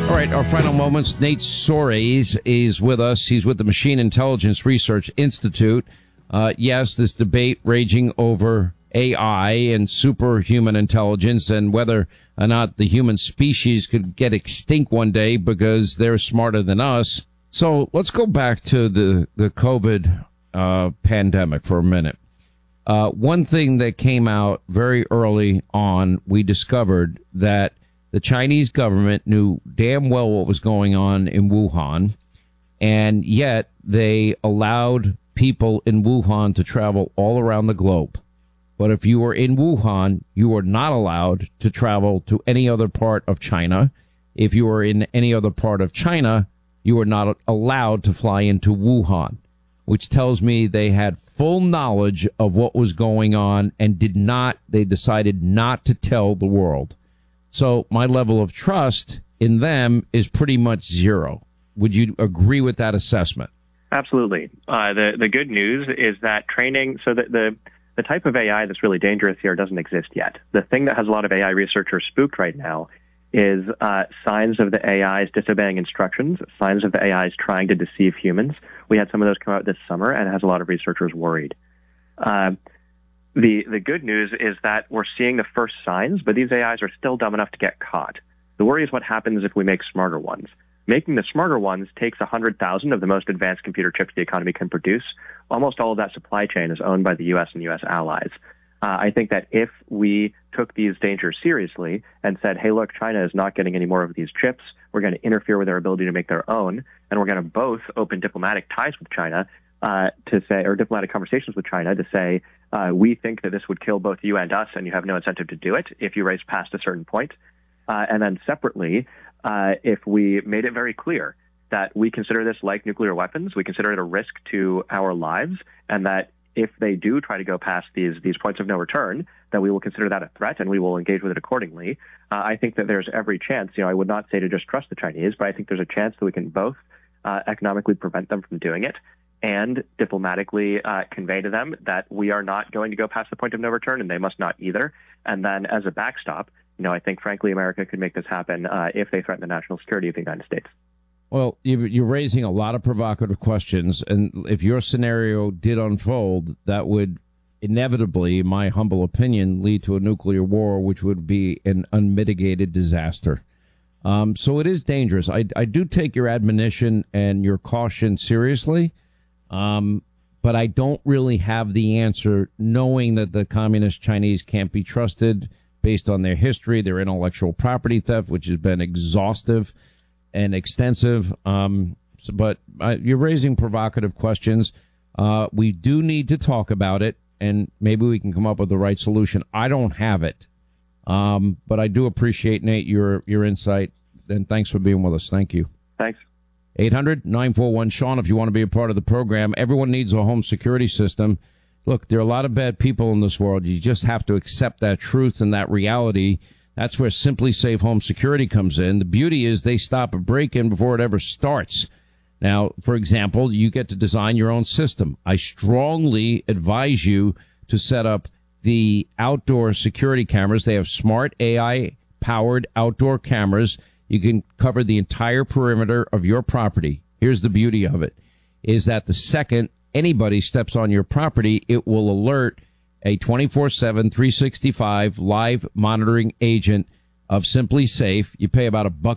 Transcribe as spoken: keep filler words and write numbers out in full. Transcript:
All right, our final moments. Nate Soares is with us. He's with the Machine Intelligence Research Institute. Uh, yes, this debate raging over A I and superhuman intelligence and whether or not the human species could get extinct one day because they're smarter than us. So let's go back to the, the COVID uh, pandemic for a minute. Uh, one thing that came out very early on, we discovered that the Chinese government knew damn well what was going on in Wuhan, and yet they allowed people in Wuhan to travel all around the globe. But if you were in Wuhan, you were not allowed to travel to any other part of China. If you were in any other part of China, you were not allowed to fly into Wuhan, which tells me they had full knowledge of what was going on and did not, they decided not to tell the world. So my level of trust in them is pretty much zero. Would you agree with that assessment? Absolutely. Uh, the the good news is that training, so that the the type of A I that's really dangerous here doesn't exist yet. The thing that has a lot of A I researchers spooked right now is uh, signs of the A Is disobeying instructions, signs of the A Is trying to deceive humans. We had some of those come out this summer, and it has a lot of researchers worried. Uh, The the good news is that we're seeing the first signs, but these A Is are still dumb enough to get caught. The worry is what happens if we make smarter ones. Making the smarter ones takes one hundred thousand of the most advanced computer chips the economy can produce. Almost all of that supply chain is owned by the U S and U S allies. Uh, I think that if we took these dangers seriously and said, hey, look, China is not getting any more of these chips, we're going to interfere with their ability to make their own, and we're going to both open diplomatic ties with China, Uh, to say, or diplomatic conversations with China to say, uh, we think that this would kill both you and us, and you have no incentive to do it if you race past a certain point. Uh, and then separately, uh, if we made it very clear that we consider this like nuclear weapons, we consider it a risk to our lives, and that if they do try to go past these these points of no return, that we will consider that a threat and we will engage with it accordingly. Uh, I think that there's every chance, you know, I would not say to just trust the Chinese, but I think there's a chance that we can both uh, economically prevent them from doing it and diplomatically uh, convey to them that we are not going to go past the point of no return, and they must not either. And then as a backstop, you know, I think, frankly, America could make this happen uh, if they threaten the national security of the United States. Well, you're raising a lot of provocative questions, and if your scenario did unfold, that would inevitably, in my humble opinion, lead to a nuclear war, which would be an unmitigated disaster. Um, so it is dangerous. I, I do take your admonition and your caution seriously. Um, but I don't really have the answer, knowing that the communist Chinese can't be trusted based on their history, their intellectual property theft, which has been exhaustive and extensive. Um, so, but uh, you're raising provocative questions. Uh, we do need to talk about it, and maybe we can come up with the right solution. I don't have it. Um, but I do appreciate, Nate, your, your insight, and thanks for being with us. Thank you. Thanks. eight hundred nine four one Sean, if you want to be a part of the program. Everyone needs a home security system. Look, there are a lot of bad people in this world. You just have to accept that truth and that reality. That's where Simply Safe Home Security comes in. The beauty is they stop a break-in before it ever starts. Now, for example, you get to design your own system. I strongly advise you to set up the outdoor security cameras. They have smart A I-powered outdoor cameras. You can cover the entire perimeter of your property. Here's the beauty of it, is that the second anybody steps on your property, it will alert a twenty-four seven, three sixty-five live monitoring agent of Simply Safe. You pay about a buck